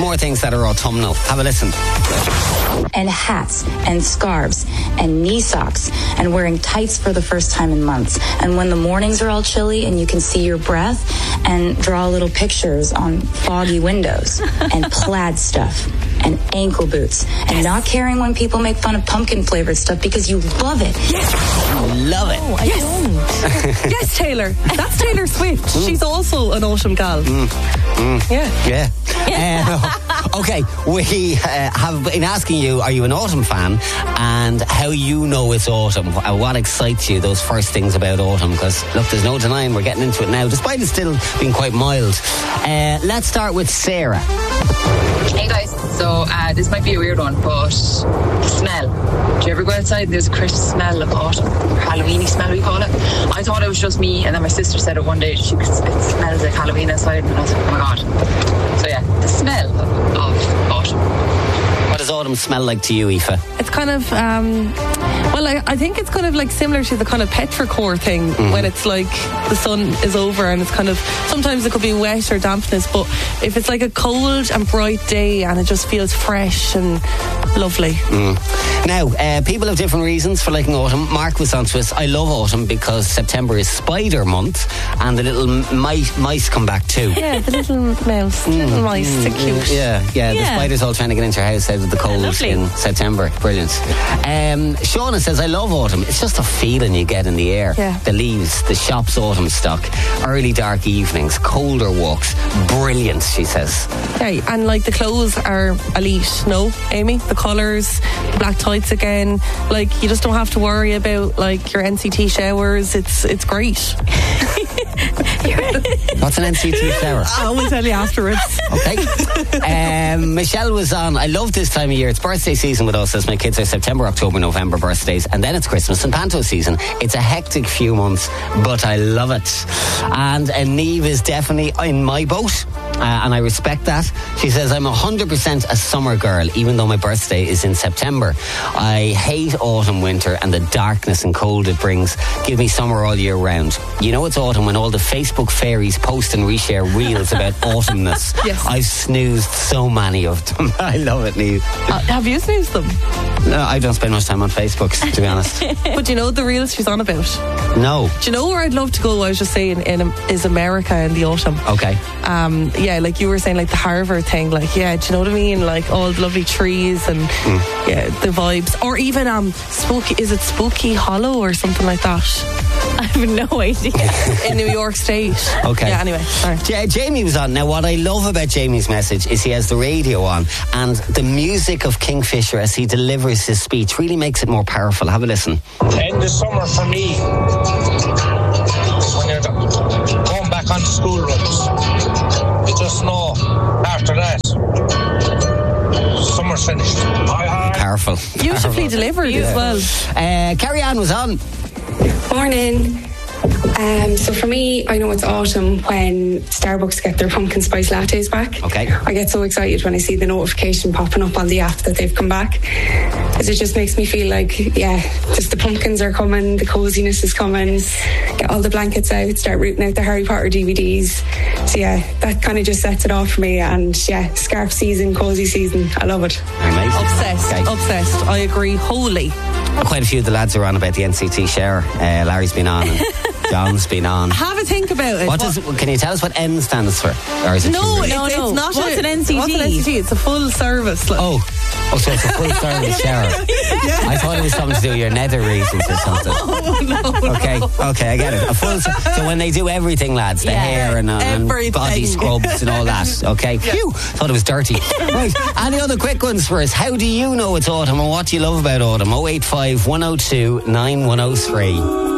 more things that are autumnal. Have a listen. And hats and scarves and knee socks and wearing tights for the first time in months. And when the mornings are all chilly and you can see your breath, and draw little pictures on foggy windows and plaid stuff and ankle boots and not caring when people make fun of pumpkin flavored stuff because you love it. Love it. Oh, I don't. Yes, Taylor. That's Taylor Swift. She's also an autumn gal. Yeah. Okay, we have been asking you, are you an autumn fan? And how you know it's autumn. What excites you, those first things about autumn? Because, look, there's no denying we're getting into it now, despite it still being quite mild. Let's start with Sarah. Hey guys, so this might be a weird one, but the smell. Do you ever go outside and there's a crisp smell of autumn, or Halloweeny smell we call it? I thought it was just me, and then my sister said it one day, it smells like Halloween outside, and I was like, oh my god. So yeah, the smell of autumn. What does autumn smell like to you, Aoife? It's kind of, I think it's kind of like similar to the kind of petrichor thing when it's like the sun is over and it's kind of, sometimes it could be wet or dampness, but if it's like a cold and bright day and it just feels fresh and lovely. Now, people have different reasons for liking autumn. Mark was onto us. I love autumn because September is spider month and the little mice come back too. Yeah, the little mouse, little mice, so cute. Yeah, the spiders all trying to get into your house out of the cold in September. Brilliant. Shauna says, I love autumn. It's just a feeling you get in the air. Yeah. The leaves, the shop's autumn stock, early dark evenings, colder walks. Brilliant, she says. Okay, and like the clothes are elite, no, Amy? The colours, the black tights again. Like, you just don't have to worry about like your NCT showers. It's great. What's an NCT shower? I will tell you afterwards. Okay. Michelle was on. I love this time of year. It's birthday season with us, as my kids are September, October, November birthdays, and then it's Christmas and Panto season. It's a hectic few months, but I love it. And Niamh is definitely in my boat, and I respect that. She says, I'm 100% a summer girl, even though my birthday is in September. I hate autumn, winter, and the darkness and cold it brings. Give me summer all year round. You know it's autumn when all the Facebook fairies post and reshare reels about autumnness. Yes. I've snoozed so many of them. I love it, Niamh. Have you snoozed them? No, I don't spend much time on Facebook, to be honest. But do you know the reels she's on about? No. Do you know where I'd love to go? I was just saying, is America in the autumn. Okay. Yeah, like you were saying, like the Harvard thing, like, yeah, do you know what I mean? Like all the lovely trees and yeah, the vibes. Or even is it Spooky Hollow or something like that? I have no idea. In New York State. Okay. Yeah, anyway, sorry. Jamie was on. Now, what I love about Jamie's message is he has the radio on, and the music of Kingfisher as he delivers his speech really makes it more powerful. Have a listen. End of summer for me, when you're going back onto school runs, you just know after that, summer's finished. Powerful. Beautifully delivered as well. Carrie-Anne was on. Morning. So for me, I know it's autumn when Starbucks get their pumpkin spice lattes back. Okay. I get so excited when I see the notification popping up on the app that they've come back, because it just makes me feel like, yeah, just the pumpkins are coming, the coziness is coming, get all the blankets out, start rooting out the Harry Potter DVDs. So yeah, that kind of just sets it off for me. And yeah, scarf season, cozy season, I love it. Amazing. Obsessed. I agree wholly. Quite a few of the lads are on about the NCT shower. Larry's been on and John's been on. Have a think about it. Can you tell us what N stands for? Or is it No, it's not. What's an NCT? What's an NCT? It's a full service. Like. Oh, so it's a full service shower. Yeah. I thought it was something to do with your nether regions or something. No. Okay, I get it. A full. So when they do everything, lads, the hair and body scrubs and all that. Okay. Yeah. Phew. Thought it was dirty. Right. Any other quick ones for us? How do you know it's autumn, and what do you love about autumn? 085 102 9103.